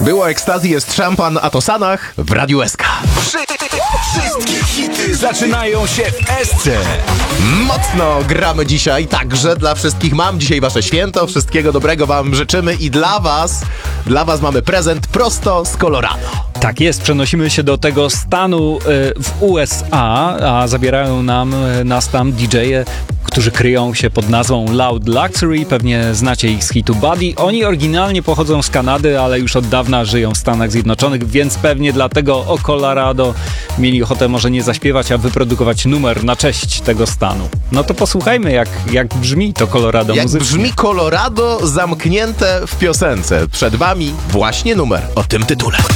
Było ekstazji, jest szampan, a to Sanach w Radiu SK. Wszystkie hity zaczynają się w SC. Mocno gramy dzisiaj, także dla wszystkich mam dzisiaj wasze święto, wszystkiego dobrego wam życzymy i dla was mamy prezent prosto z Colorado. Tak jest, przenosimy się do tego stanu w USA, a zabierają nas tam DJ-e, którzy kryją się pod nazwą Loud Luxury, pewnie znacie ich z hitu Buddy. Oni oryginalnie pochodzą z Kanady, ale już od dawna żyją w Stanach Zjednoczonych, więc pewnie dlatego o Colorado mieli ochotę może nie zaśpiewać, a wyprodukować numer na cześć tego stanu. No to posłuchajmy, jak brzmi to Colorado Jak muzycznie. brzmi Colorado zamknięte w piosence. Przed wami właśnie numer o tym tytule.